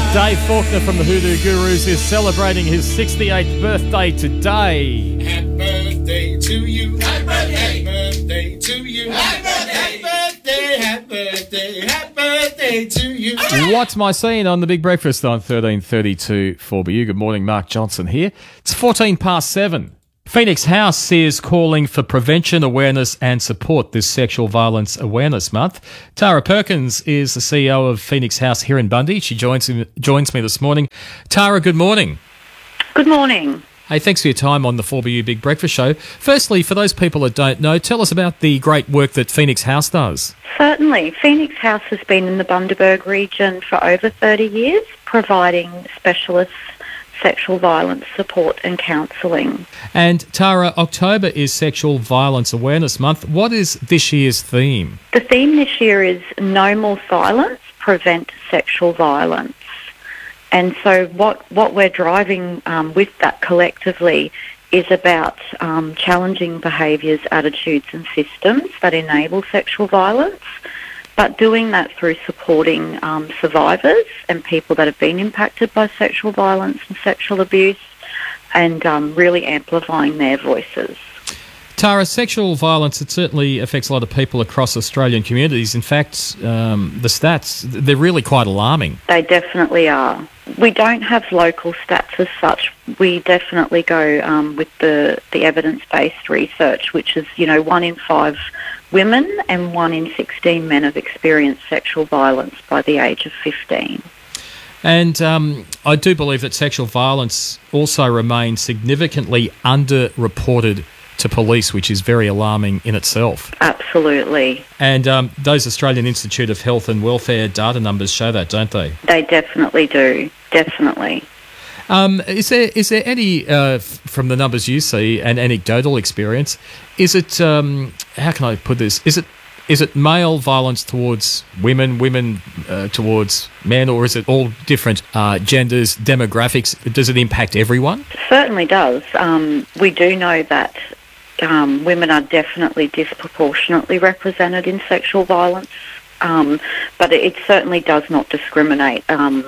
Dave Faulkner from the Hoodoo Gurus is celebrating his 68th birthday today. Happy birthday to you. Happy birthday to you. Happy birthday, happy birthday, happy birthday to you. What's my scene on the Big Breakfast on 1332 4BU? Good morning, Mark Johnson here. It's 7:14. Phoenix House is calling for prevention, awareness and support this Sexual Violence Awareness Month. Tara Perkins is the CEO of Phoenix House here in Bundy. She joins me this morning. Tara, good morning. Good morning. Hey, thanks for your time on the 4BU Big Breakfast Show. Firstly, for those people that don't know, tell us about the great work that Phoenix House does. Certainly. Phoenix House has been in the Bundaberg region for over 30 years, providing specialist sexual violence support and counselling. And Tara, October is Sexual Violence Awareness Month. What is this year's theme? The theme this year is No More Silence, Prevent Sexual Violence. And so what we're driving with that collectively is about challenging behaviours, attitudes and systems that enable sexual violence, but doing that through supporting survivors and people that have been impacted by sexual violence and sexual abuse, and really amplifying their voices. Tara, sexual violence, it certainly affects a lot of people across Australian communities. In fact, the stats, they're really quite alarming. They definitely are. We don't have local stats as such. We definitely go with the evidence-based research, which is, 1 in 5 women and 1 in 16 men have experienced sexual violence by the age of 15. And I do believe that sexual violence also remains significantly underreported to police, which is very alarming in itself. Absolutely. And those Australian Institute of Health and Welfare data numbers show that, don't they? They definitely do, definitely. Is there any, from the numbers you see, an anecdotal experience, is it, how can I put this, is it male violence towards women towards men, or is it all different genders, demographics? Does it impact everyone? It certainly does. We do know that women are definitely disproportionately represented in sexual violence, but it certainly does not discriminate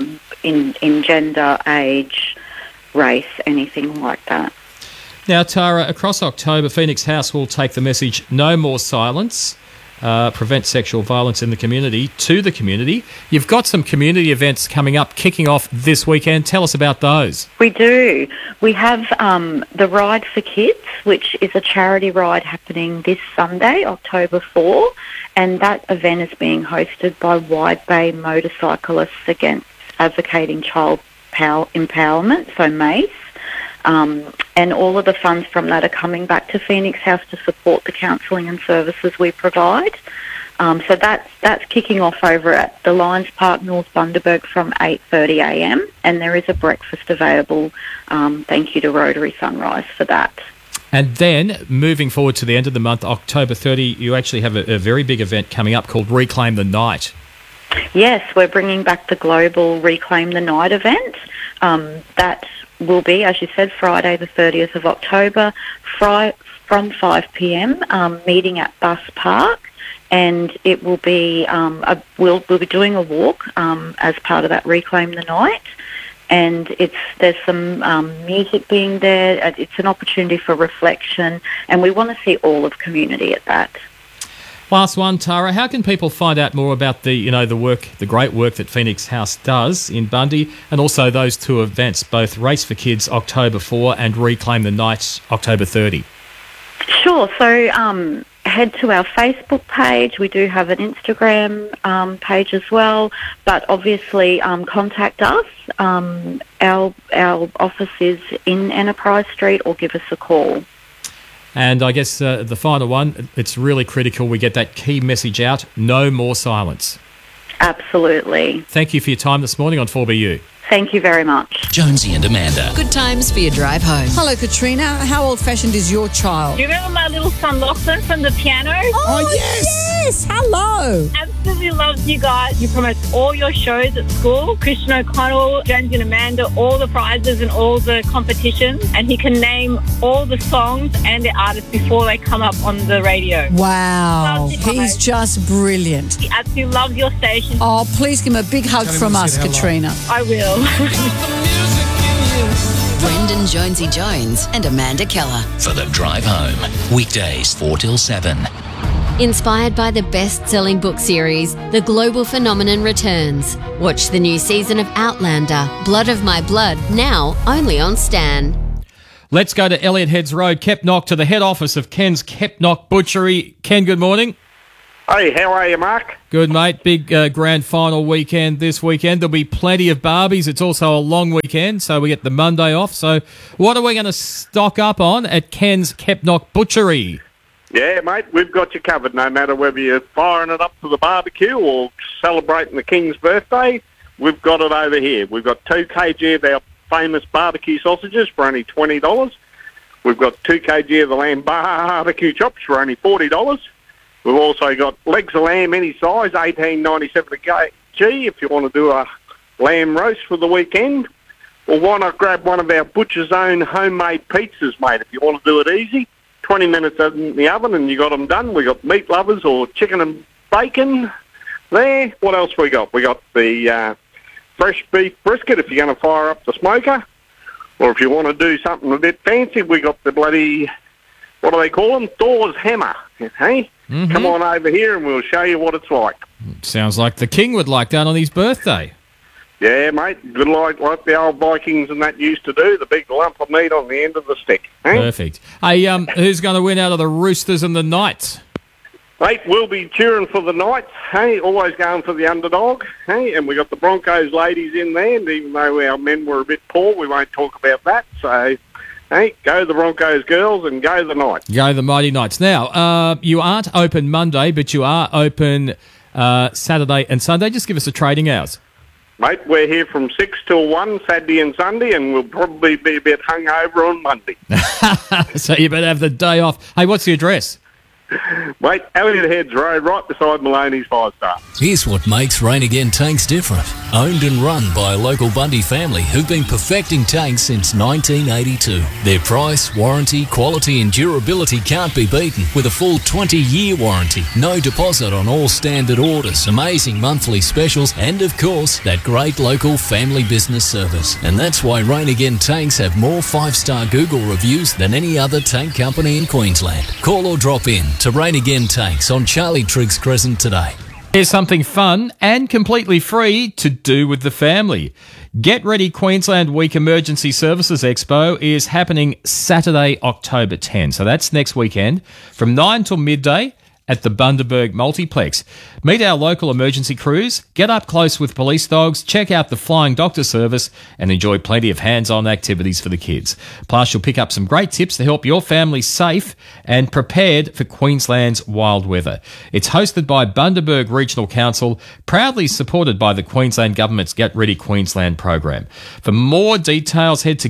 in gender, age, race, anything like that. Now, Tara, across October, Phoenix House will take the message "No More Silence, prevent sexual violence in the community" to the community. You've got some community events coming up, kicking off this weekend. Tell us about those. We do. We have the Ride for Kids, which is a charity ride happening this Sunday, October 4, and that event is being hosted by Wide Bay Motorcyclists Against Advocating Child Empowerment, so MACE. And all of the funds from that are coming back to Phoenix House to support the counselling and services we provide. So that's kicking off over at the Lions Park, North Bundaberg from 8:30am, and there is a breakfast available. Thank you to Rotary Sunrise for that. And then, moving forward to the end of the month, October 30, you actually have a very big event coming up called Reclaim the Night. Yes, we're bringing back the global Reclaim the Night event. That will be, as you said, Friday the 30th of October from 5pm, meeting at Bus Park, and it will be, we'll be doing a walk as part of that Reclaim the Night, and there's some music being there. It's an opportunity for reflection, and we want to see all of community at that. Last one, Tara. How can people find out more about the great work that Phoenix House does in Bundy, and also those two events, both Race for Kids October 4 and Reclaim the Night October 30? Sure. So head to our Facebook page. We do have an Instagram page as well, but obviously contact us. Our office is in Enterprise Street, or give us a call. And I guess the final one, it's really critical we get that key message out: no more silence. Absolutely. Thank you for your time this morning on 4BU. Thank you very much. Jonesy and Amanda. Good times for your drive home. Hello, Katrina. How old-fashioned is your child? Do you remember my little son Lachlan from the piano? Oh, yes. Hello. Absolutely loves you guys. You promote all your shows at school. Christian O'Connell, Jonesy and Amanda, all the prizes and all the competitions. And he can name all the songs and the artists before they come up on the radio. Wow. Loves you He's guys. just brilliant. He absolutely loves your station. Oh, please give him a big hug from us, Katrina. I will. Brendan Jonesy Jones and Amanda Keller. For the drive home. Weekdays 4 till 7. Inspired by the best-selling book series, The Global Phenomenon returns. Watch the new season of Outlander, Blood of My Blood, now only on Stan. Let's go to Elliot Heads Road, Kepnock, to the head office of Ken's Kepnock Butchery. Ken, good morning. Hey, how are you, Mark? Good, mate. Big grand final weekend this weekend. There'll be plenty of barbies. It's also a long weekend, so we get the Monday off. So what are we going to stock up on at Ken's Kepnock Butchery? Yeah, mate, we've got you covered, no matter whether you're firing it up for the barbecue or celebrating the King's birthday. We've got it over here. We've got 2 kg of our famous barbecue sausages for only $20. We've got 2 kg of the lamb barbecue chops for only $40. We've also got legs of lamb any size, $18.97 a kg, if you want to do a lamb roast for the weekend. Or why not grab one of our Butcher's Own homemade pizzas, mate, if you want to do it easy. 20 minutes in the oven and you got them done. We got meat lovers or chicken and bacon there. What else we got? We got the fresh beef brisket if you're going to fire up the smoker. Or if you want to do something a bit fancy, we got the bloody, what do they call them? Thor's hammer, hey? Mm-hmm. Come on over here and we'll show you what it's like. Sounds like the King would like that on his birthday. Yeah, mate, good like the old Vikings and that used to do, the big lump of meat on the end of the stick. Eh? Perfect. Hey, who's going to win out of the Roosters and the Knights? Mate, we'll be cheering for the Knights, hey, always going for the underdog, hey, and we got the Broncos ladies in there, and even though our men were a bit poor, we won't talk about that, so, hey, go the Broncos girls and go the Knights. Go the Mighty Knights. Now, you aren't open Monday, but you are open Saturday and Sunday. Just give us the trading hours. Mate, we're here from 6 till 1, Saturday and Sunday, and we'll probably be a bit hungover on Monday. So you better have the day off. Hey, what's the address? Mate, Elliot Heads Road, right beside Maloney's 5-star. Here's what makes Rain Again tanks different. Owned and run by a local Bundy family who've been perfecting tanks since 1982. Their price, warranty, quality and durability can't be beaten with a full 20-year warranty. No deposit on all standard orders, amazing monthly specials and, of course, that great local family business service. And that's why Rain Again tanks have more 5-star Google reviews than any other tank company in Queensland. Call or drop in to Rain Again Tanks on Charlie Triggs Crescent today. Here's something fun and completely free to do with the family. Get Ready Queensland Week Emergency Services Expo is happening Saturday, October 10. So that's next weekend from 9 till midday at the Bundaberg Multiplex. Meet our local emergency crews, get up close with police dogs, check out the Flying Doctor service, and enjoy plenty of hands-on activities for the kids. Plus, you'll pick up some great tips to help your family safe and prepared for Queensland's wild weather. It's hosted by Bundaberg Regional Council, proudly supported by the Queensland Government's Get Ready Queensland program. For more details, head to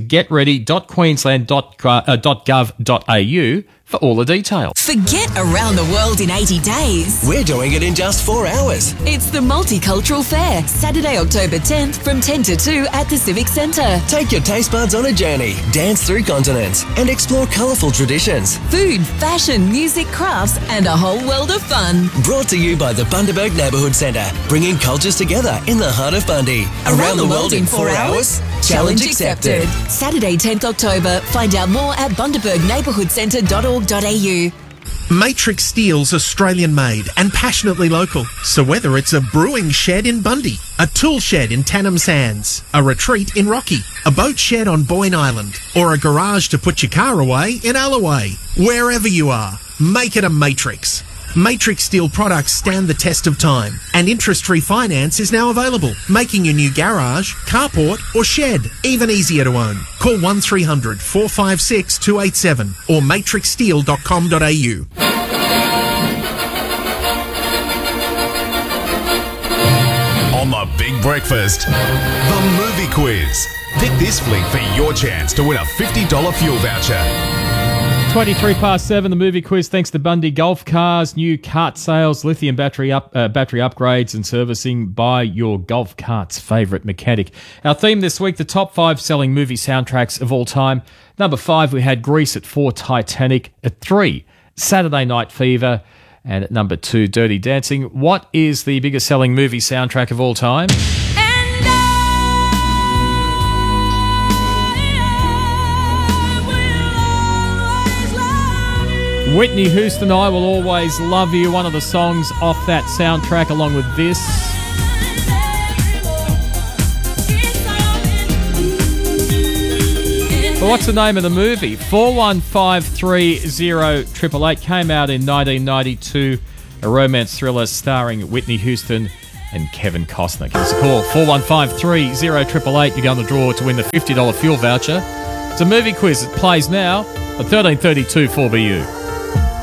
getready.queensland.gov.au for all the details. Forget around the world in 80 days. We're doing it in just 4 hours. It's the Multicultural Fair, Saturday, October 10th from 10 to 2 at the Civic Centre. Take your taste buds on a journey, dance through continents, and explore colourful traditions. Food, fashion, music, crafts, and a whole world of fun. Brought to you by the Bundaberg Neighbourhood Centre, bringing cultures together in the heart of Bundy. Around the world in 4 hours? Challenge accepted. Saturday, 10th October. Find out more at bundabergneighbourhoodcentre.org.au. Matrix Steel's Australian made and passionately local. So whether it's a brewing shed in Bundy, a tool shed in Tannum Sands, a retreat in Rocky, a boat shed on Boyne Island, or a garage to put your car away in Alloway, wherever you are, make it a Matrix. Matrix Steel products stand the test of time, and interest-free finance is now available, making your new garage, carport or shed even easier to own. Call 1300 456 287 or matrixsteel.com.au. On the Big Big Breakfast. The Movie Quiz. Pick this flick for your chance to win a $50 fuel voucher. 23 past 7, the movie quiz, thanks to Bundy Golf Cars, new cart sales, lithium battery upgrades and servicing by your golf cart's favourite mechanic. Our theme this week, the top 5 selling movie soundtracks of all time. Number 5, we had Grease. At 4, Titanic. At 3, Saturday Night Fever. And at number 2, Dirty Dancing. What is the biggest selling movie soundtrack of all time? Whitney Houston, I Will Always Love You, one of the songs off that soundtrack, along with this. But what's the name of the movie? 4153088 came out in 1992, a romance thriller starring Whitney Houston and Kevin Costner. Give us a call, 415308888. You go on the draw to win the $50 fuel voucher. It's a movie quiz. It plays now at 13:32 4BU.